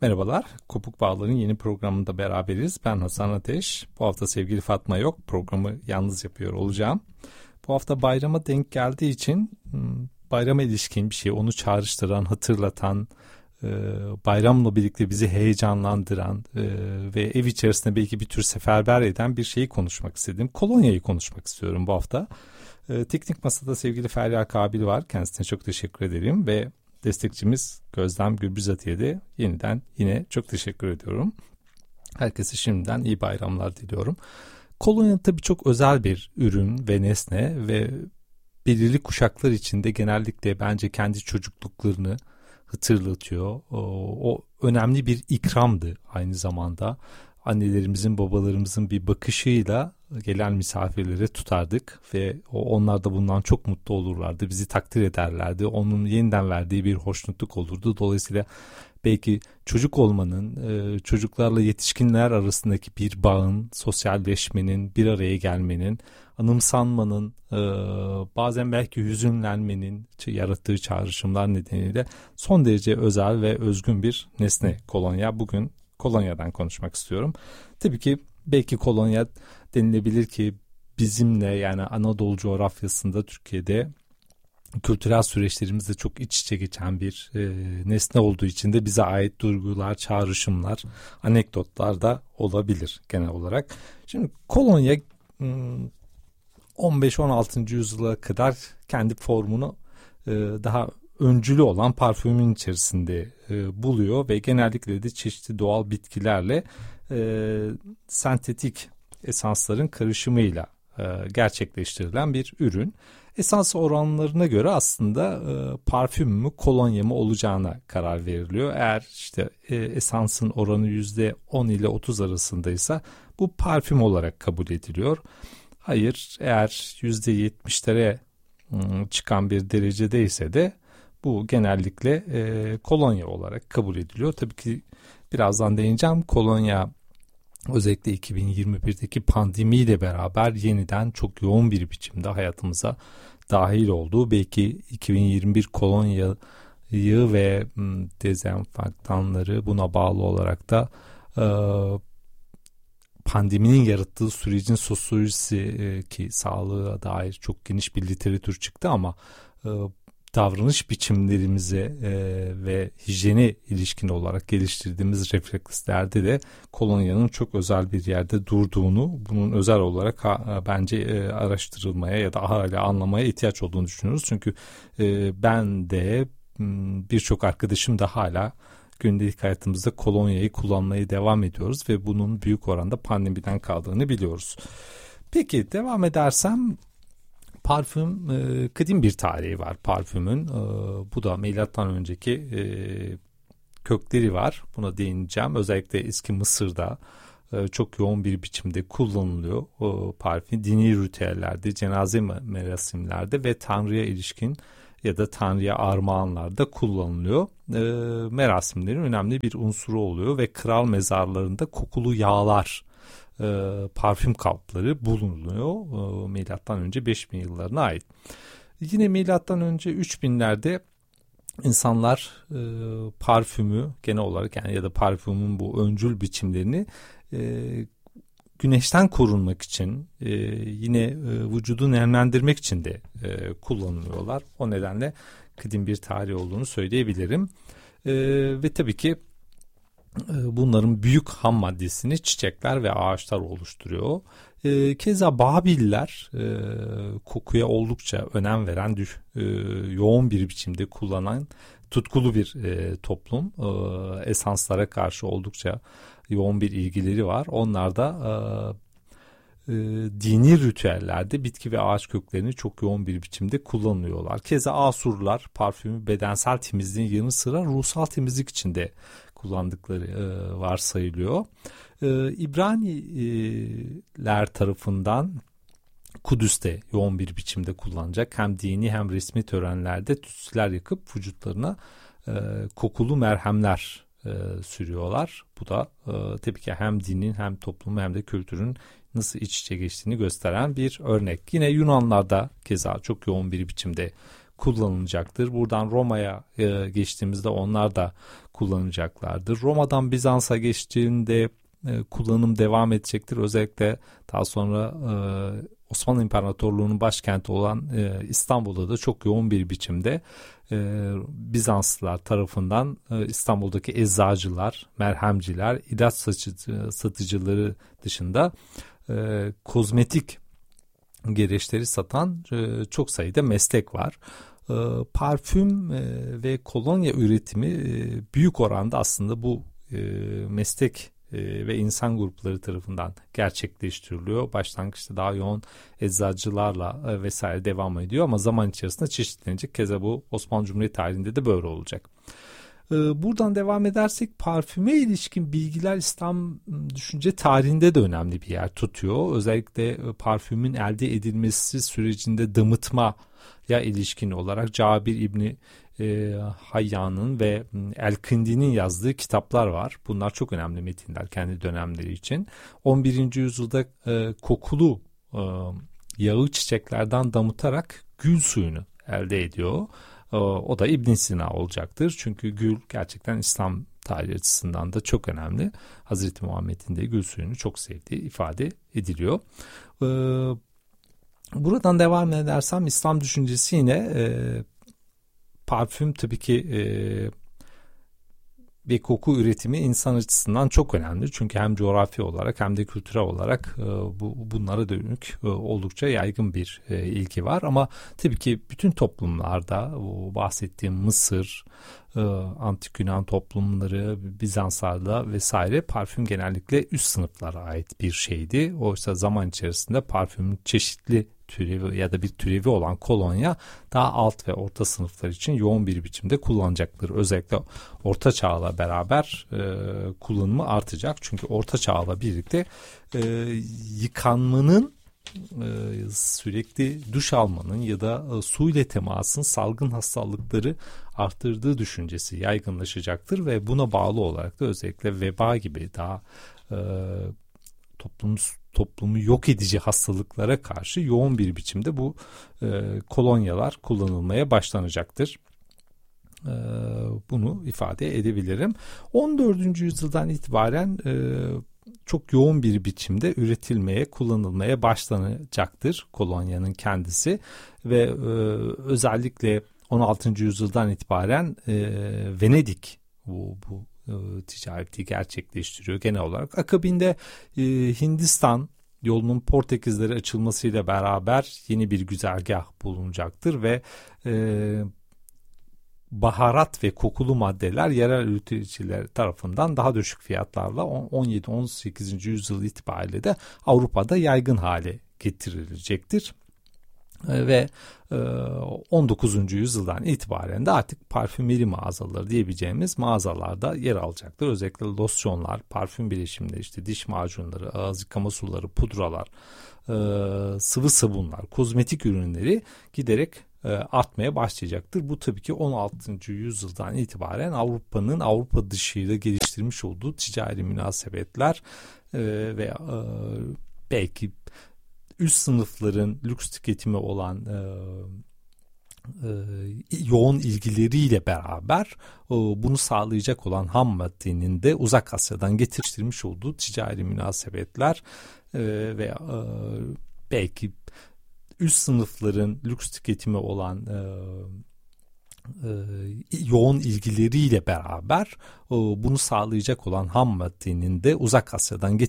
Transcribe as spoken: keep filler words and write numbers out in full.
Merhabalar, Kopuk Bağlar'ın yeni programında beraberiz. Ben Hasan Ateş. Bu hafta sevgili Fatma yok. Programı yalnız yapıyor olacağım. Bu hafta bayrama denk geldiği için bayrama ilişkin bir şey, onu çağrıştıran, hatırlatan, bayramla birlikte bizi heyecanlandıran ve ev içerisinde belki bir tür seferber eden bir şeyi konuşmak istedim. Kolonyayı konuşmak istiyorum bu hafta. Teknik Masa'da sevgili Ferya Kabil var. Kendisine çok teşekkür ederim ve destekçimiz Gözlem Gürbüzati'ye de yeniden yine çok teşekkür ediyorum. Herkese şimdiden iyi bayramlar diliyorum. Kolonya tabii çok özel bir ürün ve nesne ve belirli kuşaklar içinde genellikle bence kendi çocukluklarını hatırlatıyor. O, o önemli bir ikramdı aynı zamanda. Annelerimizin, babalarımızın bir bakışıyla gelen misafirlere tutardık ve onlar da bundan çok mutlu olurlardı. Bizi takdir ederlerdi. Onun yeniden verdiği bir hoşnutluk olurdu. Dolayısıyla belki çocuk olmanın, çocuklarla yetişkinler arasındaki bir bağın, sosyalleşmenin, bir araya gelmenin, anımsanmanın, bazen belki hüzünlenmenin yarattığı çağrışımlar nedeniyle son derece özel ve özgün bir nesne kolonya. Bugün kolonyadan konuşmak istiyorum. Tabii ki belki kolonya denilebilir ki bizimle, yani Anadolu coğrafyasında, Türkiye'de kültürel süreçlerimizde çok iç içe geçen bir e, nesne olduğu için de bize ait duygular, çağrışımlar, anekdotlar da olabilir genel olarak. Şimdi kolonya on beş on altıncı yüzyıla kadar kendi formunu e, daha öncülü olan parfümün içerisinde e, buluyor ve genellikle de çeşitli doğal bitkilerle e, sentetik esansların karışımıyla e, gerçekleştirilen bir ürün. Esans oranlarına göre aslında e, parfüm mü kolonya mı olacağına karar veriliyor. Eğer işte e, esansın oranı yüzde on ile otuz arasındaysa bu parfüm olarak kabul ediliyor. Hayır, eğer yüzde yetmişlere çıkan bir derecedeyse de bu genellikle e, kolonya olarak kabul ediliyor. Tabii ki birazdan değineceğim. Kolonya özellikle iki bin yirmi birdeki pandemiyle beraber yeniden çok yoğun bir biçimde hayatımıza dahil oldu. Belki iki bin yirmi bir kolonyayı ve dezenfektanları buna bağlı olarak da e, pandeminin yarattığı sürecin sosyolojisi e, ki sağlığa dair çok geniş bir literatür çıktı ama e, davranış biçimlerimize e, ve hijyene ilişkin olarak geliştirdiğimiz reflekslerde de kolonyanın çok özel bir yerde durduğunu, bunun özel olarak ha, bence e, araştırılmaya ya da hala anlamaya ihtiyaç olduğunu düşünüyoruz. Çünkü e, ben de birçok arkadaşım da hala gündelik hayatımızda kolonyayı kullanmaya devam ediyoruz ve bunun büyük oranda pandemiden kaldığını biliyoruz. Peki devam edersem, parfüm e, kadim bir tarihi var parfümün. E, bu da milattan önceki e, kökleri var. Buna değineceğim. Özellikle eski Mısır'da e, çok yoğun bir biçimde kullanılıyor o parfüm. Dini ritüellerde, cenaze merasimlerde ve Tanrı'ya ilişkin ya da Tanrı'ya armağanlarda kullanılıyor. E, merasimlerin önemli bir unsuru oluyor ve kral mezarlarında kokulu yağlar, E, parfüm kapları bulunuyor. E, milattan önce beş bin yıllarına ait. Yine milattan önce üç binlerde insanlar e, parfümü genel olarak, yani ya da parfümün bu öncül biçimlerini e, güneşten korunmak için, e, yine e, vücudu nemlendirmek için de e, kullanılıyorlar. O nedenle kadim bir tarih olduğunu söyleyebilirim. E, ve tabii ki bunların büyük ham maddesini çiçekler ve ağaçlar oluşturuyor. E, keza Babiller e, kokuya oldukça önem veren, e, yoğun bir biçimde kullanan tutkulu bir e, toplum. E, esanslara karşı oldukça yoğun bir ilgileri var. Onlar da e, e, dini ritüellerde bitki ve ağaç köklerini çok yoğun bir biçimde kullanıyorlar. Keza Asurlar parfümü bedensel temizliğin yanı sıra ruhsal temizlik için de kullandıkları e, varsayılıyor. E, İbraniler tarafından Kudüs'te yoğun bir biçimde kullanacak, hem dini hem resmi törenlerde tütsüler yakıp vücutlarına e, kokulu merhemler e, sürüyorlar. Bu da e, tabii ki hem dinin hem toplumun hem de kültürün nasıl iç içe geçtiğini gösteren bir örnek. Yine Yunanlarda keza çok yoğun bir biçimde kullanılacaktır. Buradan Roma'ya e, geçtiğimizde onlar da kullanacaklardır. Roma'dan Bizans'a geçtiğinde e, kullanım devam edecektir. Özellikle daha sonra e, Osmanlı İmparatorluğu'nun başkenti olan e, İstanbul'da da çok yoğun bir biçimde e, Bizanslılar tarafından e, İstanbul'daki eczacılar, merhemciler, ilaç satıcı, satıcıları dışında e, kozmetik gereçleri satan e, çok sayıda meslek var. E, parfüm e, ve kolonya üretimi e, büyük oranda aslında bu e, meslek e, ve insan grupları tarafından gerçekleştiriliyor. Başlangıçta daha yoğun eczacılarla e, vesaire devam ediyor ama zaman içerisinde çeşitlenecek. Keza bu Osmanlı Cumhuriyeti tarihinde de böyle olacak. Buradan devam edersek parfüme ilişkin bilgiler İslam düşünce tarihinde de önemli bir yer tutuyor. Özellikle parfümün elde edilmesi sürecinde damıtmaya ilişkin olarak Cabir İbni e, Hayyan'ın ve El-Kindi'nin yazdığı kitaplar var. Bunlar çok önemli metinler kendi dönemleri için. on birinci yüzyılda e, kokulu e, yağı çiçeklerden damıtarak gül suyunu elde ediyor. O da İbn Sina olacaktır. Çünkü gül gerçekten İslam tarihi açısından da çok önemli. Hazreti Muhammed'in de gül suyunu çok sevdiği ifade ediliyor. Buradan devam edersem İslam düşüncesi yine e, parfüm tabii ki e, ve koku üretimi insan açısından çok önemli. Çünkü hem coğrafi olarak hem de kültürel olarak e, bu bunlara dönük e, oldukça yaygın bir e, ilgi var. Ama tabii ki bütün toplumlarda o bahsettiğim Mısır, e, Antik Yunan toplumları, Bizanslarda vesaire parfüm genellikle üst sınıflara ait bir şeydi. Oysa zaman içerisinde parfümün çeşitli türevi ya da bir türevi olan kolonya daha alt ve orta sınıflar için yoğun bir biçimde kullanacaktır. Özellikle orta çağla beraber e, kullanımı artacak. Çünkü orta çağla birlikte e, yıkanmanın, e, sürekli duş almanın ya da e, su ile temasın salgın hastalıkları arttırdığı düşüncesi yaygınlaşacaktır ve buna bağlı olarak da özellikle veba gibi daha e, toplum toplumu yok edici hastalıklara karşı yoğun bir biçimde bu e, kolonyalar kullanılmaya başlanacaktır. E, bunu ifade edebilirim. on dördüncü yüzyıldan itibaren e, çok yoğun bir biçimde üretilmeye, kullanılmaya başlanacaktır kolonyanın kendisi ve e, özellikle on altıncı yüzyıldan itibaren e, Venedik bu bu ticareti gerçekleştiriyor genel olarak. Akabinde e, Hindistan yolunun Portekizlere açılmasıyla beraber yeni bir güzergah bulunacaktır ve e, baharat ve kokulu maddeler yerel üreticiler tarafından daha düşük fiyatlarla on yedi on sekizinci yüzyıl itibariyle de Avrupa'da yaygın hale getirilecektir. Ve on dokuzuncu yüzyıldan itibaren de artık parfümeri mağazaları diyebileceğimiz mağazalarda yer alacaktır. Özellikle losyonlar, parfüm bileşimleri, işte diş macunları, ağız yıkama suları, pudralar, sıvı sabunlar, kozmetik ürünleri giderek artmaya başlayacaktır. Bu tabii ki on altıncı yüzyıldan itibaren Avrupa'nın Avrupa dışıyla geliştirmiş olduğu ticari münasebetler ve belki üst sınıfların lüks tüketimi olan e, e, yoğun ilgileriyle beraber e, bunu sağlayacak olan ham maddenin de Uzak Asya'dan getirmiş olduğu ticari münasebetler e, ve e, belki üst sınıfların lüks tüketimi olan e, e, yoğun ilgileriyle beraber e, bunu sağlayacak olan ham maddenin de Uzak Asya'dan getirmiş